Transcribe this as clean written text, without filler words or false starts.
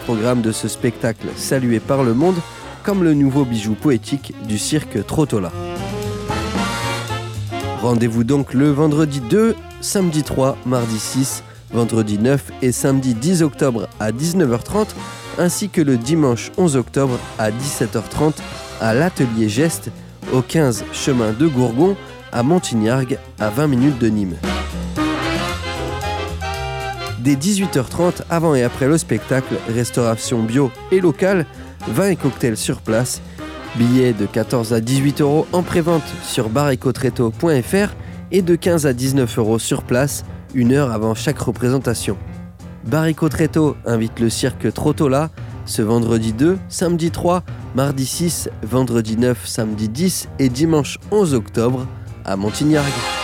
programme de ce spectacle salué par le monde comme le nouveau bijou poétique du cirque Trottola. Rendez-vous donc le vendredi 2, samedi 3, mardi 6, vendredi 9 et samedi 10 octobre à 19h30, ainsi que le dimanche 11 octobre à 17h30 à l'Atelier Geste, au 15 chemin de Gourgon, à Montignargues, à 20 minutes de Nîmes. Dès 18h30, avant et après le spectacle, restauration bio et locale, vin et cocktails sur place, billets de 14 à 18 € en prévente sur baricotretto.fr et de 15 à 19 € sur place, une heure avant chaque représentation. Baricotretto invite le cirque Trottola ce vendredi 2, samedi 3, mardi 6, vendredi 9, samedi 10 et dimanche 11 octobre à Montignargues.